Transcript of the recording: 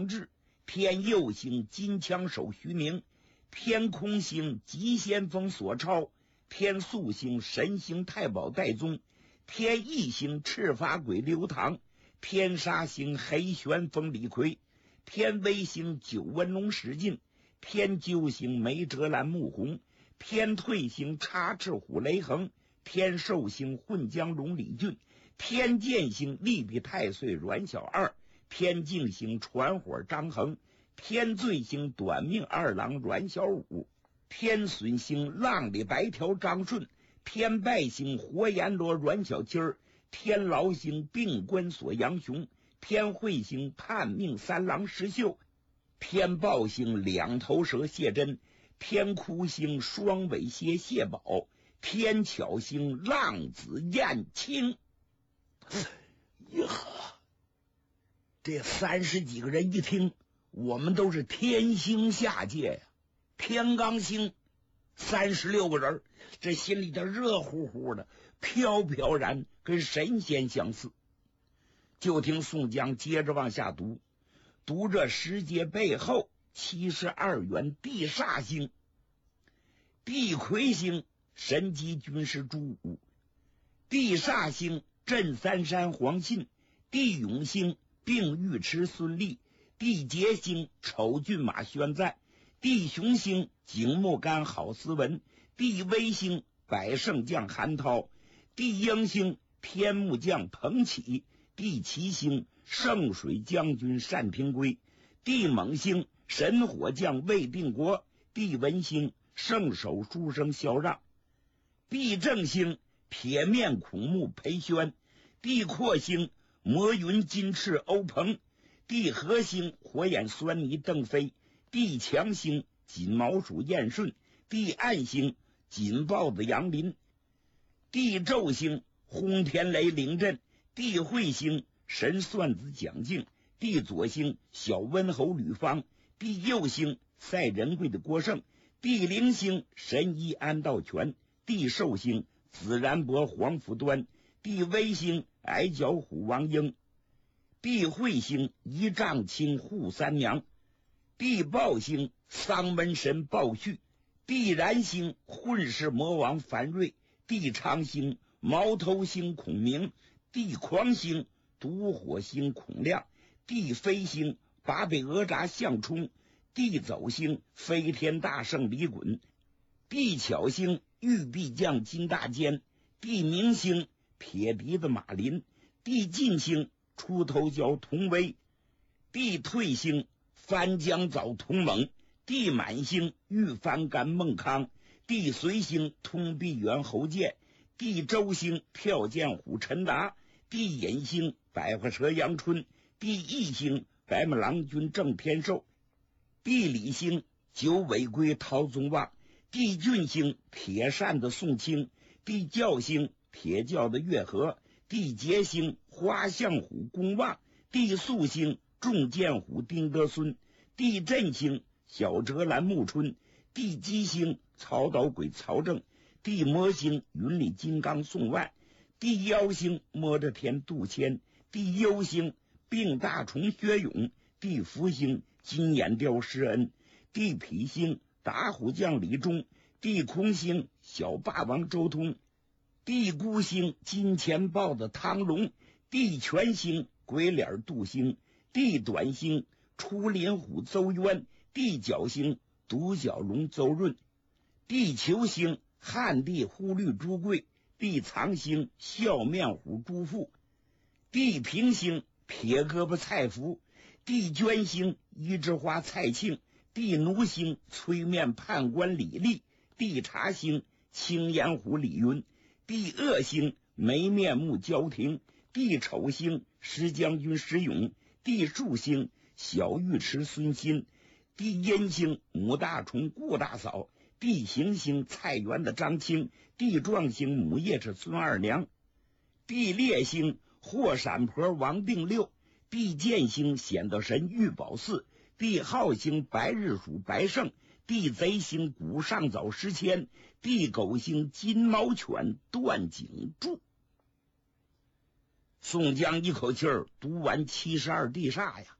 王志，偏右星金枪手徐明，偏空星急先锋索超，偏宿星神星太保戴宗，偏翼星赤发鬼刘唐，偏杀星黑旋风李逵，偏微星九纹龙史进，偏鸠星梅哲兰穆弘，偏退星插翅虎雷横，偏寿星混江龙李俊，偏剑星利比太岁阮小二，偏镜星传火张衡，偏醉星短命二郎阮小五，偏损星浪里白条张顺，偏败星活阎罗阮小七儿，偏劳星病关锁杨雄，偏彗星叛命三郎石秀，偏豹星两头蛇谢真，偏哭星双尾蝎谢宝，偏巧星浪子燕青。呀，这30几个人一听，我们都是天星下界呀，天罡星36个人，这心里头热乎乎的，飘飘然，跟神仙相似。就听宋江接着往下读这十节背后72员地煞星：地魁星神机军师朱武，地煞星镇三山黄信，地永星并尉迟孙立，地劫星丑骏马宣赞，地雄星景木干郝思文，地威星百胜将韩涛，地鹰星天目将彭启，地奇星圣水将军单平归，地猛星神火将魏定国，地文星圣手书生萧让，地正星铁面孔目裴宣，地阔星魔云金翅欧鹏，地和星火眼狻猊邓飞，地强星锦毛鼠燕顺，地暗星锦豹子杨林，地昼星轰天雷凌震，地彗星神算子蒋敬，地左星小温侯吕方，地右星赛仁贵的郭盛，地灵星神医安道全，地寿星子然伯黄甫端，地威星矮脚虎王英，地彗星一丈青扈三娘，地豹星丧门神鲍旭，地燃星混世魔王樊瑞，地长星毛头星孔明，地狂星毒火星孔亮，地飞星八北哪吒项冲，地走星飞天大圣李衮，地巧星玉臂将金大坚，地明星撇鼻子马林，地进星出头角童威，地退星翻江藻童猛，地满星玉翻干孟康，地随星通臂猿侯健，地周星跳涧虎陈达，地引星百花蛇杨春，地义星白马郎君郑天寿，地理星九尾龟陶宗旺，地俊星铁扇的宋清，地教星铁教的月和，地劫星花象虎公望，地宿星重剑虎丁德孙，地震星小哲兰暮春，地基星曹导鬼曹正，地魔星云里金刚宋万，地妖星摸着田杜迁，地幽星病大虫薛勇，地福星金眼雕施恩，地痞星打虎将李忠，地空星小霸王周通，地孤星金钱豹的汤龙，地全星鬼脸杜兴，地短星出林虎邹渊，地角星独角龙邹润，地球星汉地忽律朱贵，地藏星笑面虎朱富，地平星撇胳膊蔡福，地捐星一枝花蔡庆，地奴星催面判官李立，地察星青眼虎李云，地恶星没面目焦廷，地丑星石将军石勇，地树星小尉迟孙新，地阴星母大虫顾大嫂，地行星菜园的张青，地壮星母夜叉孙二娘，地烈星霍闪婆王定六，地剑星显德神玉宝寺，地浩星白日鼠白胜，地贼星古上早石谦，地狗星金毛犬段景柱。宋江一口气儿读完72地煞呀，